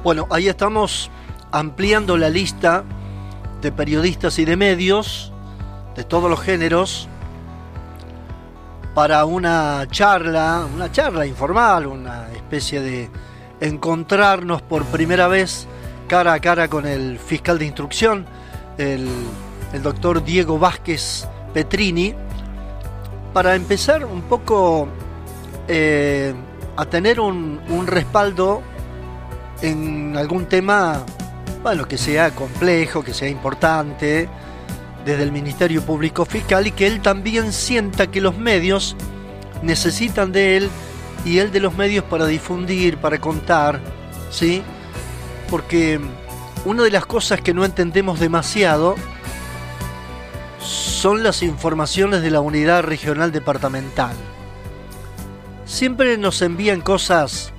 Bueno, ahí estamos ampliando la lista de periodistas y de medios de todos los géneros para una charla informal, una especie de encontrarnos por primera vez cara a cara con el fiscal de instrucción, el doctor Diego Vázquez Petrini, para empezar un poco a tener un respaldo en algún tema, bueno, que sea complejo, que sea importante, desde el Ministerio Público Fiscal, y que él también sienta que los medios necesitan de él y él de los medios para difundir, para contar, ¿sí? Porque una de las cosas que no entendemos demasiado son las informaciones de la unidad regional departamental. Siempre nos envían cosas,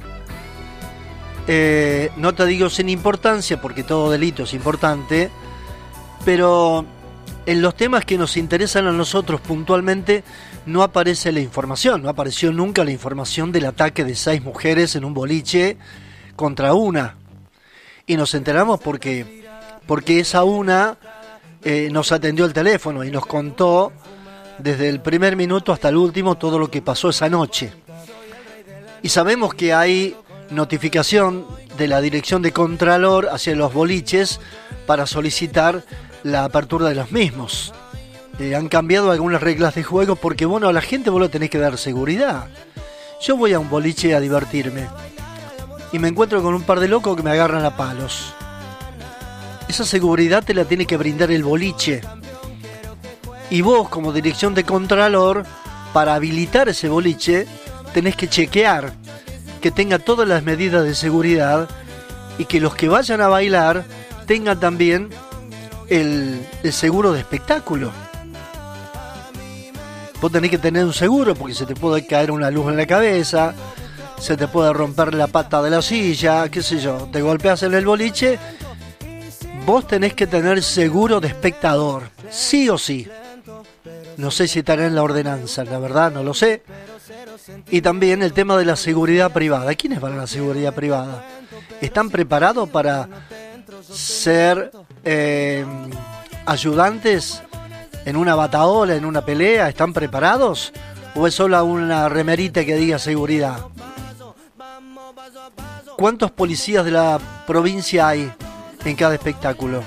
no te digo sin importancia, porque todo delito es importante, pero en los temas que nos interesan a nosotros puntualmente no aparece la información. No apareció nunca la información del ataque de 6 mujeres en un boliche contra una. Y nos enteramos porque esa una nos atendió el teléfono y nos contó desde el primer minuto hasta el último todo lo que pasó esa noche. Y sabemos que hay notificación de la Dirección de Contralor hacia los boliches para solicitar la apertura de los mismos. Han cambiado algunas reglas de juego porque, bueno, a la gente vos le tenés que dar seguridad. Yo voy a un boliche a divertirme y me encuentro con un par de locos que me agarran a palos. Esa seguridad te la tiene que brindar el boliche. Y vos, como Dirección de Contralor, para habilitar ese boliche, tenés que chequear que tenga todas las medidas de seguridad y que los que vayan a bailar tengan también el seguro de espectáculo. Vos tenés que tener un seguro porque se te puede caer una luz en la cabeza, se te puede romper la pata de la silla, qué sé yo, te golpeas en el boliche. Vos tenés que tener seguro de espectador, sí o sí. No sé si estará en la ordenanza, la verdad no lo sé. Y también el tema de la seguridad privada. ¿Quiénes van a la seguridad privada? ¿Están preparados para ser ayudantes en una batahola, en una pelea? ¿Están preparados? ¿O es solo una remerita que diga seguridad? ¿Cuántos policías de la provincia hay en cada espectáculo?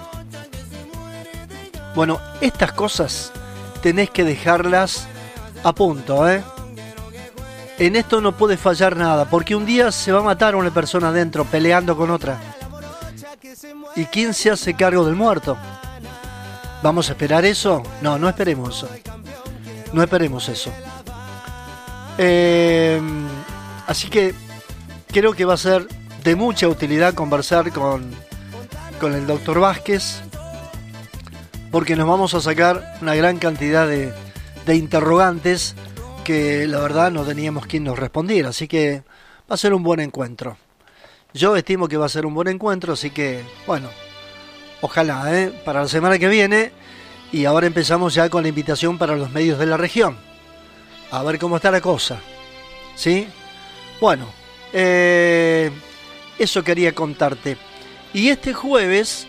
Bueno, estas cosas tenés que dejarlas a punto, ¿eh? En esto no puede fallar nada, porque un día se va a matar una persona adentro peleando con otra. ¿Y quién se hace cargo del muerto? ¿Vamos a esperar eso? No, no esperemos eso. No esperemos eso. Así que creo que va a ser de mucha utilidad conversar con el doctor Vázquez, porque nos vamos a sacar una gran cantidad de interrogantes que la verdad no teníamos quien nos respondiera, así que va a ser un buen encuentro. Yo estimo que va a ser un buen encuentro, así que, bueno, ojalá, para la semana que viene, y ahora empezamos ya con la invitación para los medios de la región, a ver cómo está la cosa, ¿sí? Bueno, eso quería contarte. Y este jueves,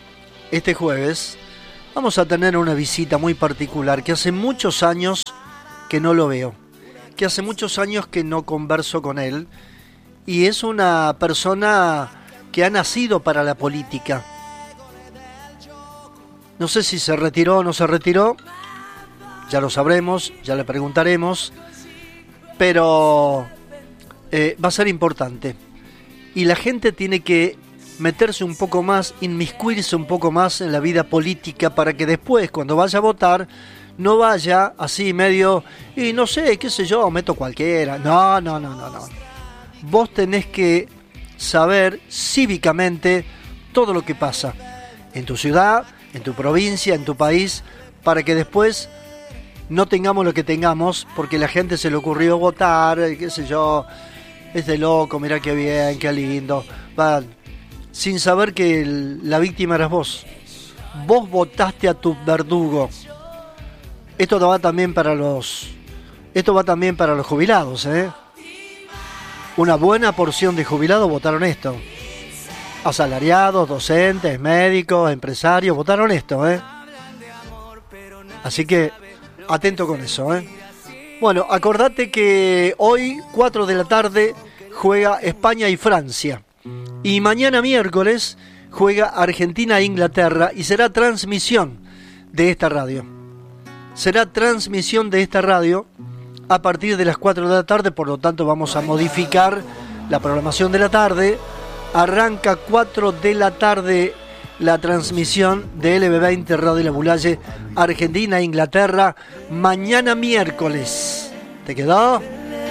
vamos a tener una visita muy particular, que hace muchos años que no lo veo, que hace muchos años que no converso con él, y es una persona que ha nacido para la política. No sé si se retiró o no se retiró, ya lo sabremos, ya le preguntaremos, pero va a ser importante. Y la gente tiene que meterse un poco más, inmiscuirse un poco más en la vida política para que después, cuando vaya a votar, no vaya así medio, y no sé, qué sé yo, meto cualquiera. No. Vos tenés que saber cívicamente todo lo que pasa en tu ciudad, en tu provincia, en tu país, para que después no tengamos lo que tengamos, porque la gente se le ocurrió votar, qué sé yo, es de loco, mirá qué bien, qué lindo, va, sin saber que la víctima eras vos. Vos votaste a tu verdugo. Esto va también para los jubilados, ¿eh? Una buena porción de jubilados votaron esto. Asalariados, docentes, médicos, empresarios, votaron esto, Así que, atento con eso, Bueno, acordate que hoy, 4 de la tarde, juega España y Francia. Y mañana miércoles juega Argentina e Inglaterra y será transmisión de esta radio. Será transmisión de esta radio a partir de las 4 de la tarde, por lo tanto vamos a modificar la programación de la tarde. Arranca 4 de la tarde la transmisión de LB20 Radio La Bulaye, Argentina e Inglaterra, mañana miércoles. ¿Te quedó?